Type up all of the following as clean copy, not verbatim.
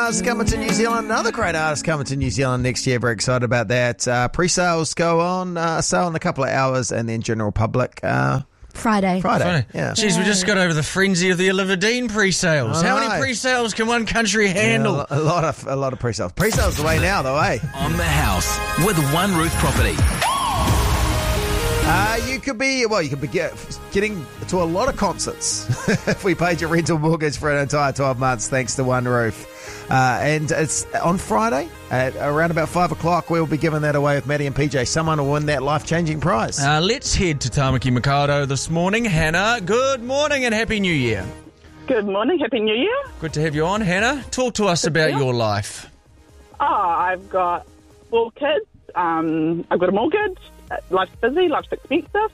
artist coming to New Zealand. Another great artist coming to New Zealand next year. Very excited about that. Pre-sales go on, sale in a couple of hours, and then general public Friday. Yeah. Jeez, we just got over the frenzy of the Olivia Dean pre-sales. How many pre-sales can one country handle? Yeah, a lot of pre-sales. Pre-sales the way now, though, eh? On the house with One Roof Property. You could be getting to a lot of concerts if we paid your rental mortgage for an entire 12 months, thanks to One Roof. And it's on Friday at around about 5 o'clock. We'll be giving that away with Maddie and PJ. Someone will win that life-changing prize. Let's head to Tamaki Makaurau this morning. Hannah, good morning and Happy New Year. Good morning, Happy New Year. Good to have you on, Hannah. Talk to us about your life. I've got 4 kids. I've got a mortgage. Life's busy, life's expensive.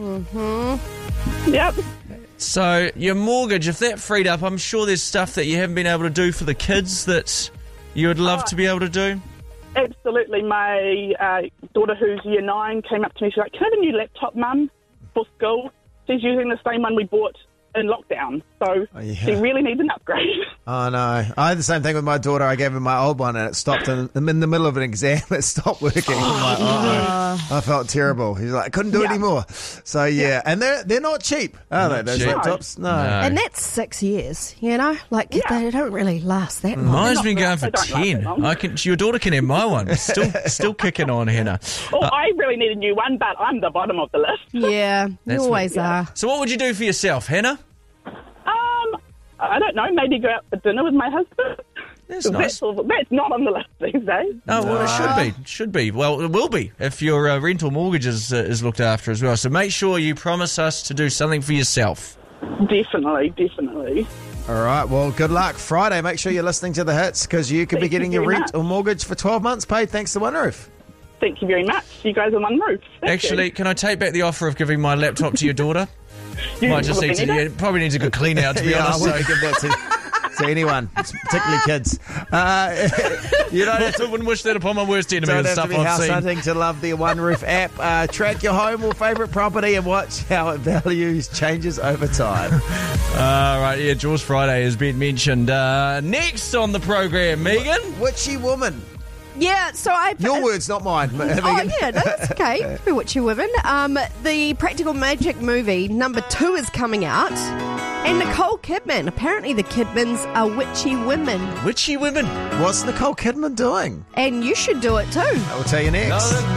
Yep. So your mortgage, if that freed up, I'm sure there's stuff that you haven't been able to do for the kids that you would love to be able to do. Absolutely. My daughter, who's year 9, came up to me. She's like, "Can I have a new laptop, Mum, for school?" She's using the same one we bought in lockdown, so she really needs an upgrade. Oh, no. I had the same thing with my daughter. I gave her my old one, and it stopped in the middle of an exam. It stopped working. I felt terrible. He's like, I couldn't do it anymore. So, yeah. And they're not cheap, are they, those laptops? No. And that's 6 years, you know? Like, they don't really last that long. Mine's been going for 10. Your daughter can have my one. Still kicking on, Hannah. I really need a new one, but I'm the bottom of the list. Yeah, you always are. So what would you do for yourself, Hannah? I don't know, maybe go out for dinner with my husband. That's nice. That's not on the list these days. Oh, well, it should be. Well, it will be if your rental mortgage is looked after as well. So make sure you promise us to do something for yourself. Definitely. All right, well, good luck. Friday, make sure you're listening to the hits because you could be getting your rent or mortgage for 12 months paid thanks to One Roof. Thank you very much. You guys are One Roof. Actually, can I take back the offer of giving my laptop to your daughter? Might just need to, probably needs a good clean out, to be honest. I wouldn't give that to anyone, particularly kids. You don't have to, wouldn't wish that upon my worst enemy. Don't The have stuff to be I've house seen. hunting to love the One Roof app. Track your home or favourite property and watch how it changes over time. Right, yeah, Jaws Friday has been mentioned. Next on the program, Megan. Witchy woman. Yeah, so Your words, not mine. Oh, yeah, no, that's okay. Be witchy women. The Practical Magic movie number 2 is coming out. And Nicole Kidman. Apparently the Kidmans are witchy women. Witchy women. What's Nicole Kidman doing? And you should do it too. I will tell you next.